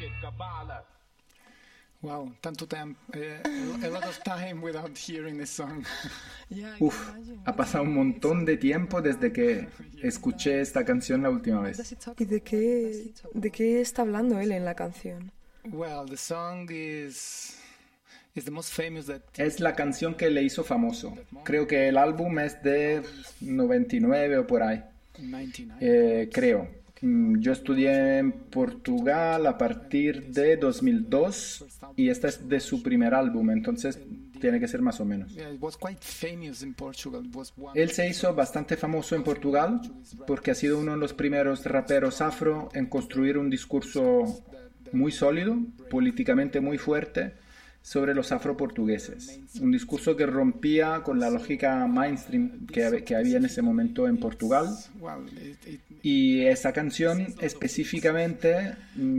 Wow, tanto tiempo, a lot of time without hearing this song. Uf, ha pasado un montón de tiempo desde que escuché esta canción la última vez. ¿Y de qué está hablando él en la canción? Well, the song is the most famous that. Es la canción que le hizo famoso. Creo que el álbum es de 99 o por ahí. 99. Creo. Yo estudié en Portugal a partir de 2002 y este es de su primer álbum, entonces tiene que ser más o menos. Yeah, it was quite famous in Portugal. It was one. Él se hizo bastante famoso en Portugal porque ha sido uno de los primeros raperos afro en construir un discurso muy sólido, políticamente muy fuerte, sobre los afroportugueses. Un discurso que rompía con la lógica mainstream que había en ese momento en Portugal. Well, Y esa canción específicamente,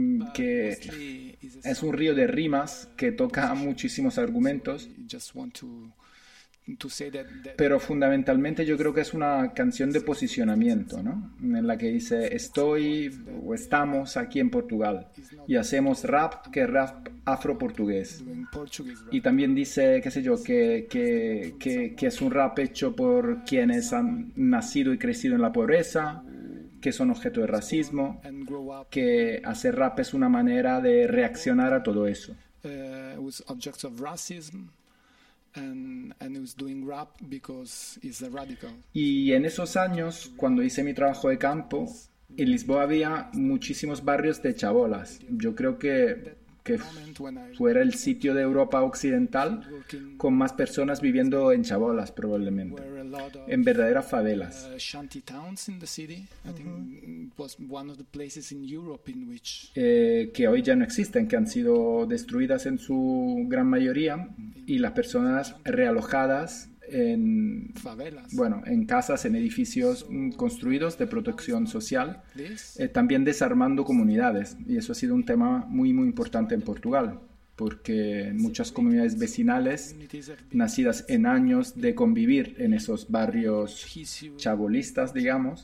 que es un río de rimas que toca muchísimos argumentos, just want to say that pero fundamentalmente yo creo que es una canción de posicionamiento, ¿no? En la que dice estoy o estamos aquí en Portugal y hacemos rap, que es rap afro-portugués. in Portuguese rap. Y también dice, qué sé yo, que es un rap hecho por quienes han nacido y crecido en la pobreza, que son objeto de racismo, And grow up que hacer rap es una manera de reaccionar a todo eso. with objects of racism, and he was doing rap because he's a radical. Y en esos años, cuando hice mi trabajo de campo, en Lisboa había muchísimos barrios de chabolas. Yo creo que fuera el sitio de Europa occidental con más personas viviendo en chabolas, probablemente, Were a lot of en verdaderas favelas. shanty towns in the city. I think it was one of the places in Europe in which Que hoy ya no existen, que han sido destruidas en su gran mayoría y las personas realojadas en, favelas. bueno, en casas, en edificios construidos de protección social, This también desarmando comunidades. Y eso ha sido un tema muy, muy importante en Portugal, porque muchas comunidades vecinales, communities have been nacidas en años de convivir en esos barrios chabolistas, digamos,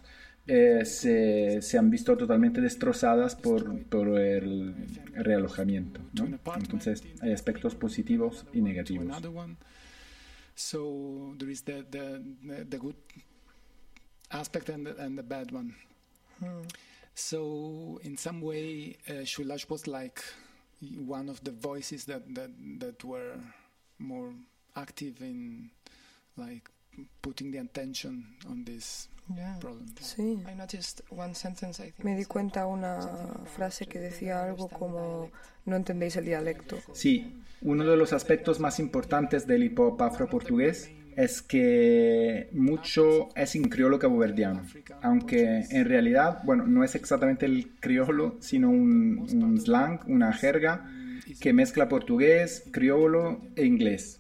se han visto totalmente destrozadas por el realojamiento, ¿no? Entonces hay aspectos positivos y to negativos. another one. So there is the good aspect and the bad one. So in some way, Shulaj was like one of the voices that were more active in like putting the attention on this Yeah. problem. Sí. I noticed one sentence, I think. Me di cuenta una frase que decía algo como no entendéis el dialecto. Sí, uno de los aspectos más importantes del hip hop afro-portugués es que mucho es en criollo caboverdiano, aunque en realidad, bueno, no es exactamente el criollo, sino un slang, una jerga que mezcla portugués, criollo e inglés.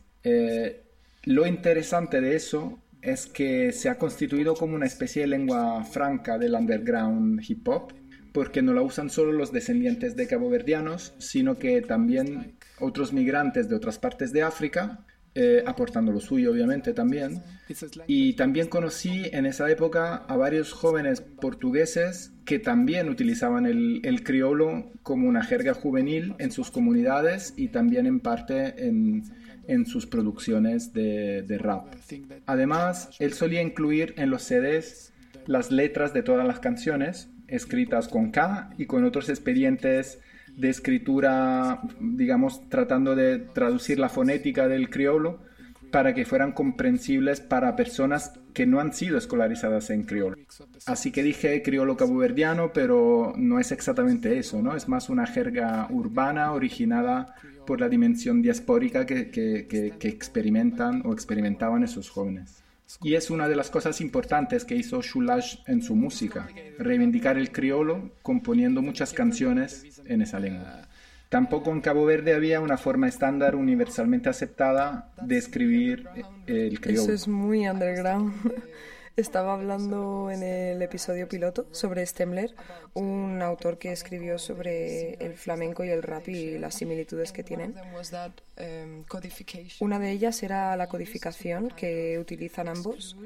Lo interesante de eso es que se ha constituido como una especie de lengua franca del underground hip hop, porque no la usan solo los descendientes de caboverdianos, sino que también otros migrantes de otras partes de África, aportando lo suyo obviamente también. Y también conocí en esa época a varios jóvenes portugueses que también utilizaban el criollo como una jerga juvenil en sus comunidades y también en parte en sus producciones de rap. Además, él solía incluir en los CDs las letras de todas las canciones, escritas con K y con otros expedientes de escritura, digamos, tratando de traducir la fonética del criollo para que fueran comprensibles para personas que no han sido escolarizadas en criollo. Así que dije criollo caboverdiano, pero no es exactamente eso, ¿no? Es más una jerga urbana originada por la dimensión diaspórica que experimentan o experimentaban esos jóvenes. Y es una de las cosas importantes que hizo Shulaj en su música, reivindicar el criollo componiendo muchas canciones en esa lengua. Tampoco en Cabo Verde había una forma estándar universalmente aceptada de escribir el criollo. Eso es muy underground. Estaba hablando en el episodio piloto sobre Stemler, un autor que escribió sobre el flamenco y el rap y las similitudes que tienen. Was that codification? Una de ellas era la codificación que utilizan ambos,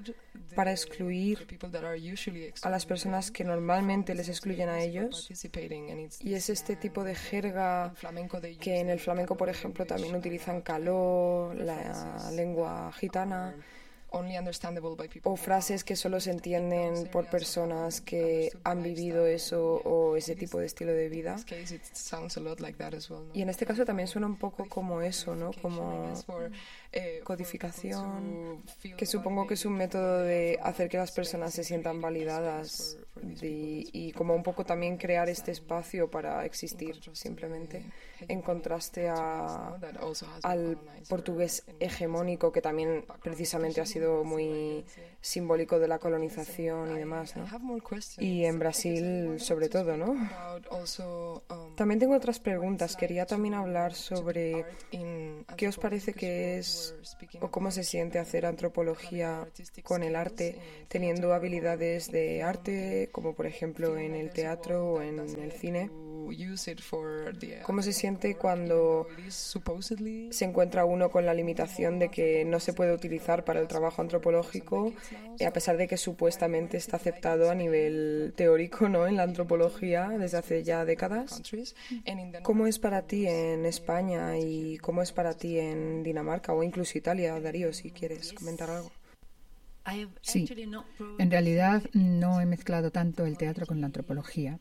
para excluir a las personas que normalmente les excluyen a ellos. Y es este tipo de jerga que en el flamenco, por ejemplo, también utilizan caló, la lengua gitana, o frases que solo se entienden por personas que han vivido eso o ese tipo de estilo de vida. Y en este caso también suena un poco como eso, ¿no? Como codificación, que supongo que es un método de hacer que las personas se sientan validadas y como un poco también crear este espacio para existir simplemente, en contraste al portugués hegemónico, que también precisamente ha sido muy simbólico de la colonización y demás, ¿no? Y en Brasil sobre todo, ¿no? También tengo otras preguntas. Quería también hablar sobre qué os parece que es o cómo se siente hacer antropología con el arte, teniendo habilidades de arte, como por ejemplo en el teatro o en el cine. ¿Cómo se siente cuando se encuentra uno con la limitación de que no se puede utilizar para el trabajo antropológico, a pesar de que supuestamente está aceptado a nivel teórico, ¿no?, en la antropología desde hace ya décadas? ¿Cómo es para ti en España y cómo es para ti en Dinamarca o incluso Italia, Darío, si quieres comentar algo? Sí, en realidad no he mezclado tanto el teatro con la antropología.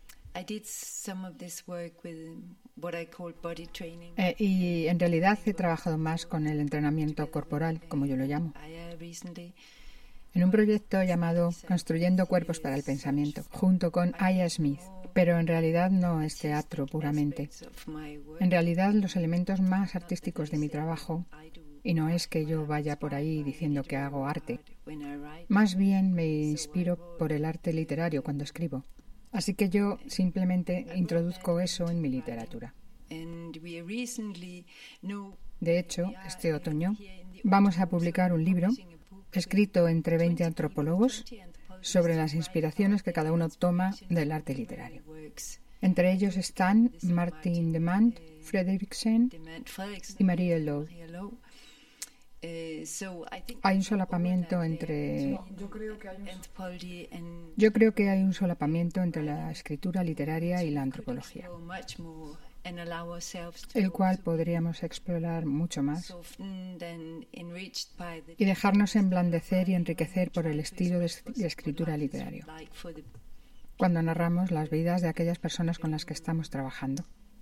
Y en realidad he trabajado más con el entrenamiento corporal, como yo lo llamo, en un proyecto llamado Construyendo Cuerpos para el Pensamiento, junto con Aya Smith. Pero en realidad no es teatro puramente. En realidad los elementos más artísticos de mi trabajo, y no es que yo vaya por ahí diciendo que hago arte, más bien me inspiro por el arte literario cuando escribo. Así que yo simplemente introduzco eso en mi literatura. De hecho, este otoño vamos a publicar un libro escrito entre 20 antropólogos sobre las inspiraciones que cada uno toma del arte literario. Entre ellos están Martin Demand Frederiksen y Marie Lowe. Hay un solapamiento entre... Yo creo que hay un solapamiento entre la escritura literaria y la antropología, el cual podríamos explorar mucho más y dejarnos emblandecer y enriquecer por el estilo de escritura literario, cuando narramos las vidas de aquellas personas con las que estamos trabajando.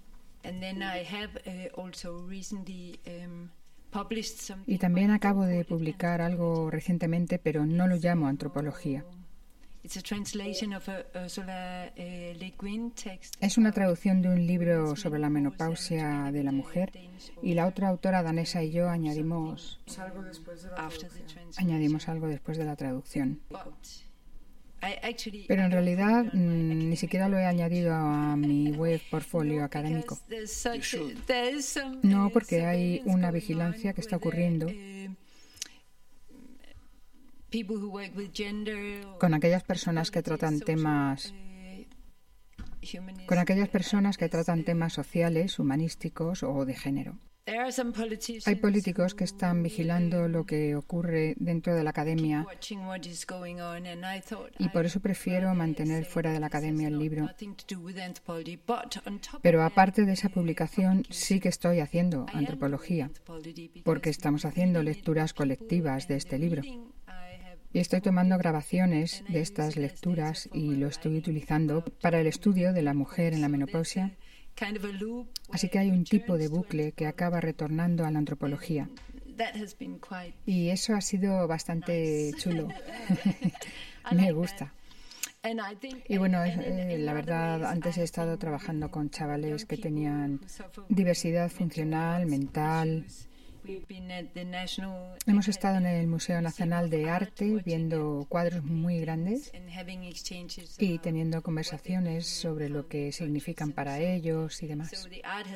Y también acabo de publicar algo recientemente, pero no lo llamo antropología. Es una traducción de un libro sobre la menopausia de la mujer, y la otra autora danesa y yo añadimos algo después de la traducción. Pero en realidad ni siquiera lo he añadido a mi web portfolio académico. No, porque hay una vigilancia que está ocurriendo con aquellas personas que tratan temas sociales, humanísticos o de género. Hay políticos que están vigilando lo que ocurre dentro de la academia y por eso prefiero mantener fuera de la academia el libro. Pero aparte de esa publicación sí que estoy haciendo antropología, porque estamos haciendo lecturas colectivas de este libro. Y estoy tomando grabaciones de estas lecturas y lo estoy utilizando para el estudio de la mujer en la menopausia. Así que hay un tipo de bucle que acaba retornando a la antropología. Y eso ha sido bastante chulo. Me gusta. Y bueno, la verdad, antes he estado trabajando con chavales que tenían diversidad funcional, mental. Hemos estado en el Museo Nacional de Arte viendo cuadros muy grandes y teniendo conversaciones sobre lo que significan para ellos y demás.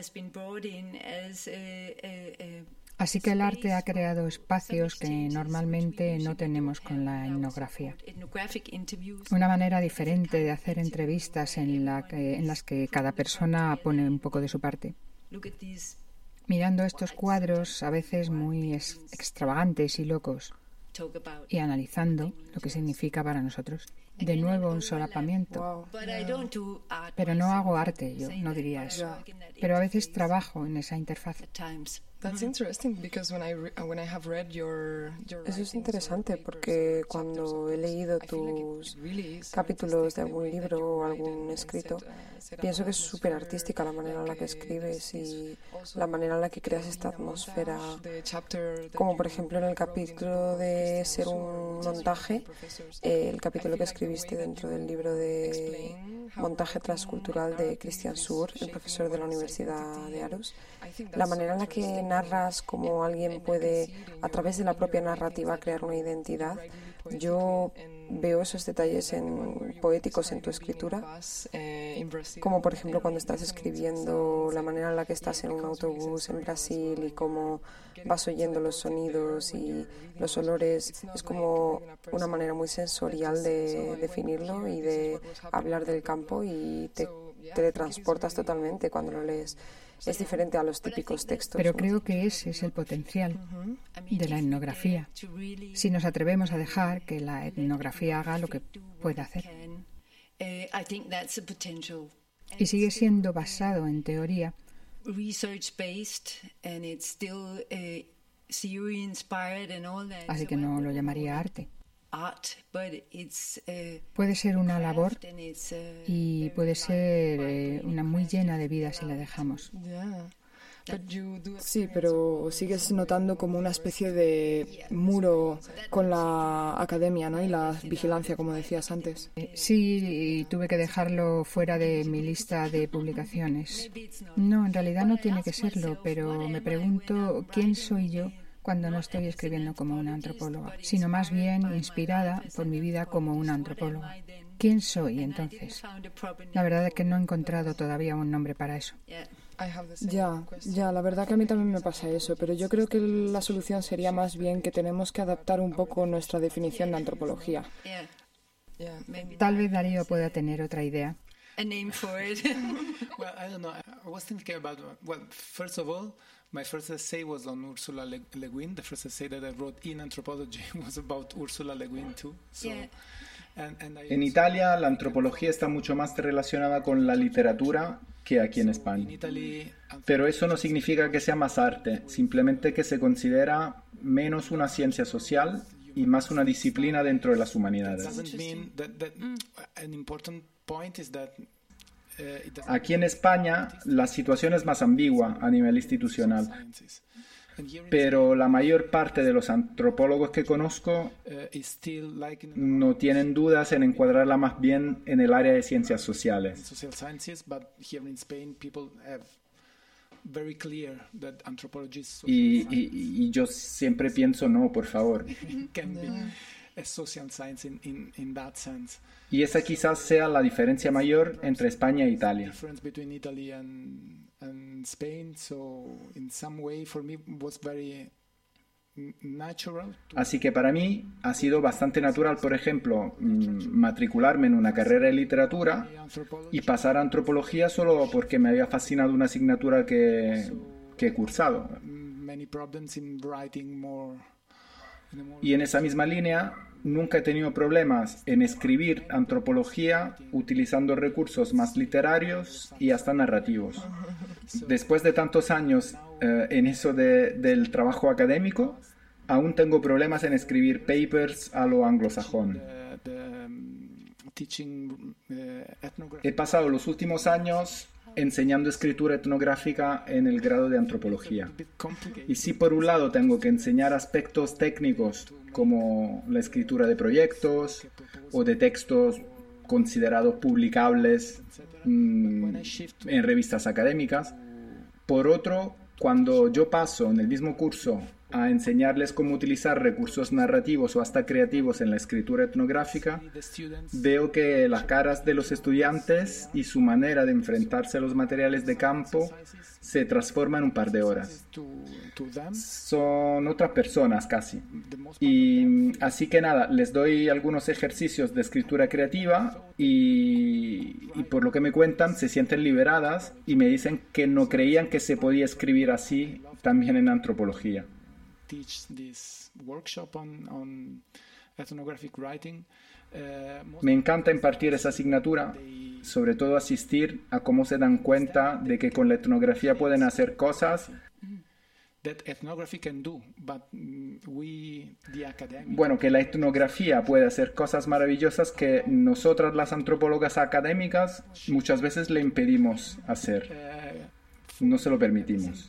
Así que el arte ha creado espacios que normalmente no tenemos con la etnografía. Una manera diferente de hacer entrevistas en las que cada persona pone un poco de su parte. Mirando estos cuadros, a veces muy extravagantes y locos, y analizando lo que significa para nosotros. De nuevo un solapamiento. Pero no hago arte, yo no diría eso. Pero a veces trabajo en esa interfaz. Eso es interesante porque cuando he leído tus capítulos de algún libro o algún escrito, pienso que es súper artística la manera en la que escribes y la manera en la que creas esta atmósfera. Como por ejemplo en el capítulo de ser un montaje, el capítulo que escribiste dentro del libro de montaje transcultural de Christian Suhr, el profesor de la Universidad de Aarhus. La manera en la que narras cómo alguien puede, a través de la propia narrativa, crear una identidad. Yo veo esos detalles poéticos en tu escritura, como por ejemplo cuando estás escribiendo la manera en la que estás en un autobús en Brasil y cómo vas oyendo los sonidos y los olores. Es como una manera muy sensorial de definirlo y de hablar del campo y te teletransportas totalmente cuando lo lees. Es diferente a los típicos textos. Pero creo que ese es el potencial de la etnografía. Si nos atrevemos a dejar que la etnografía haga lo que puede hacer. Y sigue siendo basado en teoría. Así que no lo llamaría arte. Puede ser una labor y puede ser una muy llena de vida si la dejamos. Sí, pero sigues notando como una especie de muro con la academia, ¿no? Y la vigilancia, como decías antes. Sí, y tuve que dejarlo fuera de mi lista de publicaciones. No, en realidad no tiene que serlo, pero me pregunto quién soy yo cuando no estoy escribiendo como una antropóloga, sino más bien inspirada por mi vida como una antropóloga. ¿Quién soy entonces? La verdad es que no he encontrado todavía un nombre para eso. Ya, la verdad que a mí también me pasa eso, pero yo creo que la solución sería más bien que tenemos que adaptar un poco nuestra definición de antropología. Tal vez Darío pueda tener otra idea. Well, I don't know. I was thinking about, first of all, my first essay was on Ursula Le Guin. The first essay that I wrote in anthropology was about Ursula Le Guin too. So, En Italia, la antropología está mucho más relacionada con la literatura que aquí en España. Pero eso no significa que sea más arte, simplemente que se considera menos una ciencia social y más una disciplina dentro de las humanidades. Aquí en España, la situación es más ambigua a nivel institucional. Pero la mayor parte de los antropólogos que conozco no tienen dudas en encuadrarla más bien en el área de ciencias sociales. Y yo siempre pienso, no, por favor. Y esa quizás sea la diferencia mayor entre España e Italia. And Spain, so in some way for me was very natural. Así que para mí ha sido bastante natural, por ejemplo, matricularme en una carrera de literatura y pasar a antropología solo porque me había fascinado una asignatura que he cursado. Y en esa misma línea, nunca he tenido problemas en escribir antropología utilizando recursos más literarios y hasta narrativos. Después de tantos años en eso del trabajo académico, aún tengo problemas en escribir papers a lo anglosajón. He pasado los últimos años enseñando escritura etnográfica en el grado de antropología. Y si por un lado tengo que enseñar aspectos técnicos como la escritura de proyectos o de textos considerados publicables en revistas académicas, por otro, cuando yo paso en el mismo curso a enseñarles cómo utilizar recursos narrativos o hasta creativos en la escritura etnográfica, veo que las caras de los estudiantes y su manera de enfrentarse a los materiales de campo se transforma en un par de horas. Son otras personas casi. Y así que nada, les doy algunos ejercicios de escritura creativa y por lo que me cuentan se sienten liberadas y me dicen que no creían que se podía escribir así también en antropología. teach this workshop on ethnographic writing. Me encanta impartir esa asignatura, sobre todo asistir a cómo se dan cuenta de que con la etnografía pueden hacer cosas. Bueno, que la etnografía puede hacer cosas maravillosas que nosotras las antropólogas académicas muchas veces le impedimos hacer. No se lo permitimos.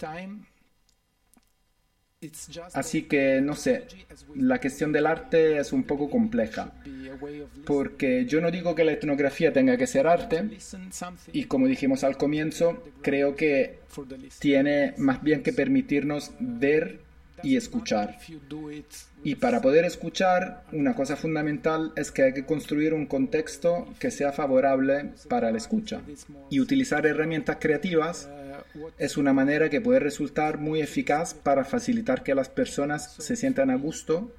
Así que, no sé, la cuestión del arte es un poco compleja, porque yo no digo que la etnografía tenga que ser arte, y como dijimos al comienzo, creo que tiene más bien que permitirnos ver y escuchar. Y para poder escuchar, una cosa fundamental es que hay que construir un contexto que sea favorable para la escucha. Y utilizar herramientas creativas es una manera que puede resultar muy eficaz para facilitar que las personas se sientan a gusto,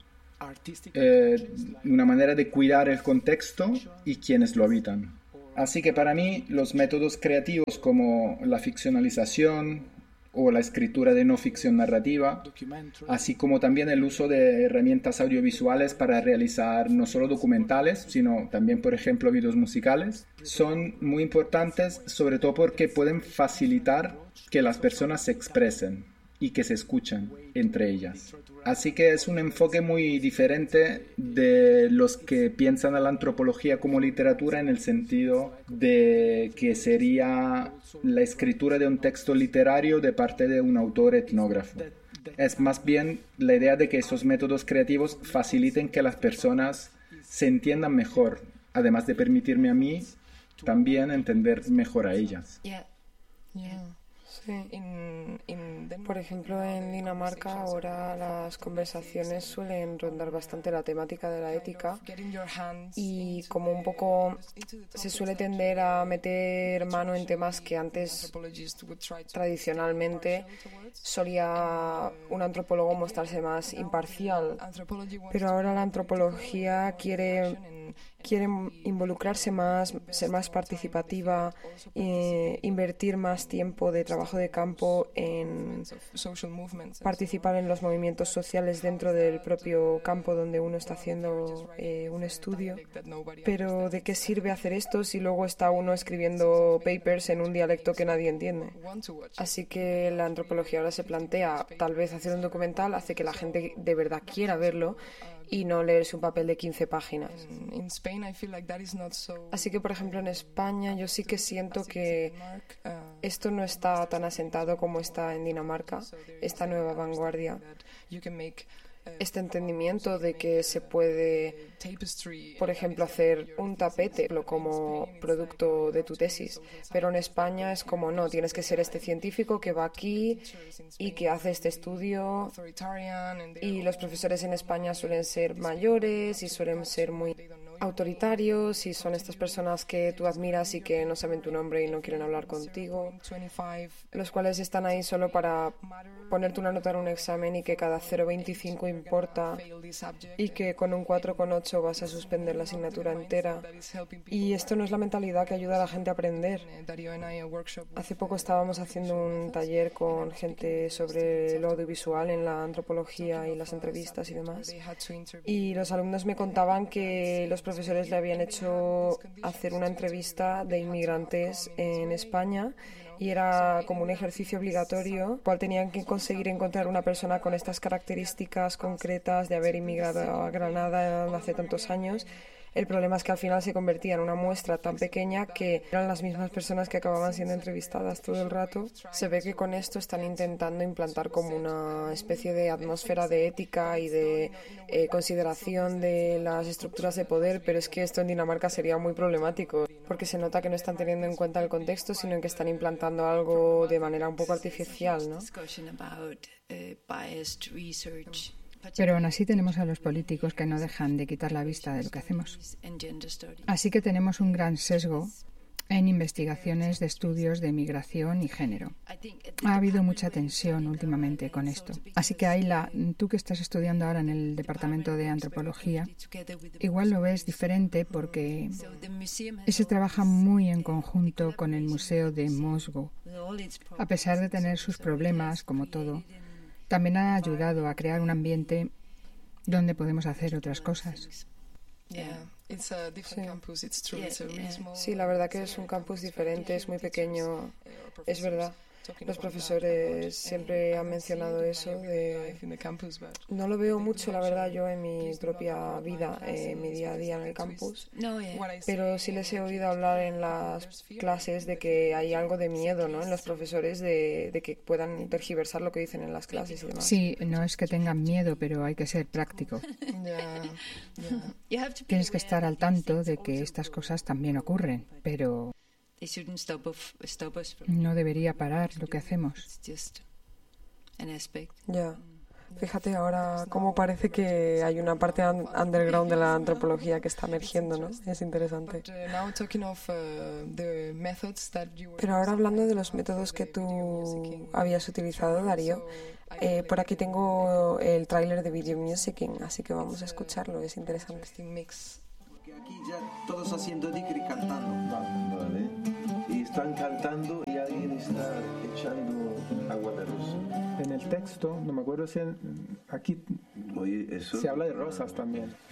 una manera de cuidar el contexto y quienes lo habitan. Así que para mí los métodos creativos como la ficcionalización o la escritura de no ficción narrativa, así como también el uso de herramientas audiovisuales para realizar no solo documentales, sino también, por ejemplo, vídeos musicales, son muy importantes, sobre todo porque pueden facilitar que las personas se expresen y que se escuchen entre ellas. Así que es un enfoque muy diferente de los que piensan a la antropología como literatura, en el sentido de que sería la escritura de un texto literario de parte de un autor etnógrafo. Es más bien la idea de que esos métodos creativos faciliten que las personas se entiendan mejor, además de permitirme a mí también entender mejor a ellas. Sí. Por ejemplo, en Dinamarca ahora las conversaciones suelen rondar bastante la temática de la ética, y como un poco se suele tender a meter mano en temas que antes tradicionalmente solía un antropólogo mostrarse más imparcial, pero ahora la antropología quiere involucrarse más, ser más participativa, invertir más tiempo de trabajo de campo en participar en los movimientos sociales dentro del propio campo donde uno está haciendo un estudio. Pero ¿de qué sirve hacer esto si luego está uno escribiendo papers en un dialecto que nadie entiende? Así que la antropología ahora se plantea tal vez hacer un documental, hace que la gente de verdad quiera verlo y no leerse un papel de 15 páginas. Así que, por ejemplo, en España yo sí que siento que esto no está tan asentado como está en Dinamarca, esta nueva vanguardia, este entendimiento de que se puede, por ejemplo, hacer un tapete como producto de tu tesis, pero en España es como no, tienes que ser este científico que va aquí y que hace este estudio, y los profesores en España suelen ser mayores y suelen ser muy autoritarios, y son estas personas que tú admiras y que no saben tu nombre y no quieren hablar contigo, los cuales están ahí solo para ponerte una nota en un examen y que cada 0,25 importa y que con un 4,8 vas a suspender la asignatura entera. Y esto no es la mentalidad que ayuda a la gente a aprender. Hace poco estábamos haciendo un taller con gente sobre lo audiovisual en la antropología y las entrevistas y demás, y los alumnos me contaban que los profesores le habían hecho hacer una entrevista de inmigrantes en España, y era como un ejercicio obligatorio, cual tenían que conseguir encontrar una persona con estas características concretas de haber inmigrado a Granada hace tantos años. El problema es que al final se convertía en una muestra tan pequeña que eran las mismas personas que acababan siendo entrevistadas todo el rato. Se ve que con esto están intentando implantar como una especie de atmósfera de ética y de consideración de las estructuras de poder, pero es que esto en Dinamarca sería muy problemático, porque se nota que no están teniendo en cuenta el contexto, sino que están implantando algo de manera un poco artificial, ¿no? Pero aún así tenemos a los políticos que no dejan de quitar la vista de lo que hacemos. Así que tenemos un gran sesgo en investigaciones de estudios de migración y género. Ha habido mucha tensión últimamente con esto. Así que Ayla, tú que estás estudiando ahora en el Departamento de Antropología, igual lo ves diferente porque se trabaja muy en conjunto con el Museo de Mosgo. A pesar de tener sus problemas, como todo, también ha ayudado a crear un ambiente donde podemos hacer otras cosas. Sí, la verdad que es un campus diferente, es muy pequeño, es verdad. Los profesores siempre han mencionado eso. No lo veo mucho, la verdad, yo en mi propia vida, en mi día a día en el campus, pero sí les he oído hablar en las clases de que hay algo de miedo, ¿no?, en los profesores de que puedan tergiversar lo que dicen en las clases y demás. Sí, no es que tengan miedo, pero hay que ser práctico. Tienes que estar al tanto de que estas cosas también ocurren, pero no debería parar lo que hacemos. Ya. Fíjate ahora cómo parece que hay una parte underground de la antropología que está emergiendo, ¿no? Es interesante. Pero ahora hablando de los métodos que tú habías utilizado, Darío, por aquí tengo el tráiler de Video Musicking, así que vamos a escucharlo, es interesante. Porque aquí ya todos haciendo dhikr y cantando. Vale. Y están cantando y alguien está echando agua de rosa. En el texto, no me acuerdo si aquí Oye, eso... se habla de rosas también.